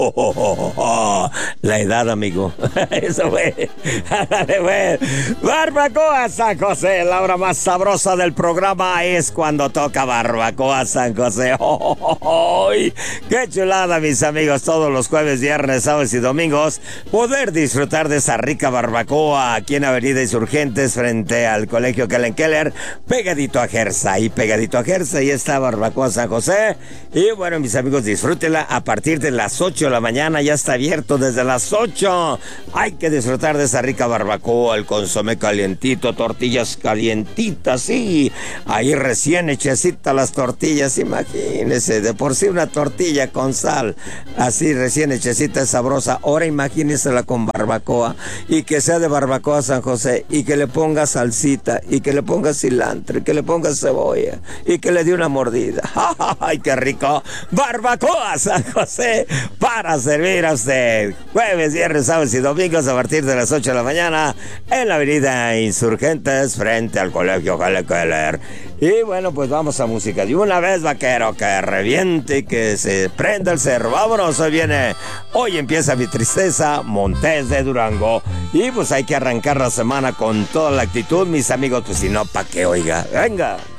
La edad, amigo. Eso fue. Ándale, güey. Barbacoa San José, la hora más sabrosa del programa es cuando toca Barbacoa San José. ¡Qué chulada, mis amigos! Todos los jueves, viernes, sábados y domingos poder disfrutar de esa rica barbacoa aquí en Avenida Insurgentes frente al Colegio Kellen Keller, pegadito a Gersa. Y pegadito a Gersa, ahí está Barbacoa San José. Y bueno, mis amigos, disfrútenla a partir de las 8 de la mañana. Ya está abierto desde las 8. Hay que disfrutar de esa rica barbacoa, el consomé calientito, tortillas calientitas, sí. Ahí recién hechecitas las tortillas, imagínese, de por sí una tortilla con sal, así recién hechecita, sabrosa. Ahora imagínensela con barbacoa, y que sea de Barbacoa San José, y que le ponga salsita, y que le ponga cilantro, y que le ponga cebolla, y que le dé una mordida. ¡Ay, qué rico! Barbacoa San José, para servir a usted. Jueves, viernes, sábados y domingos a partir de las 8 de la mañana en la Avenida Insurgentes frente al Colegio Kellen Keller. Y bueno, pues vamos a música de una vez, vaquero, que reviente y que se prenda el cerro. Vámonos, hoy empieza Mi Tristeza, Montes de Durango. Y pues hay que arrancar la semana con toda la actitud, mis amigos, pues si no, ¿pa' qué, oiga? Venga.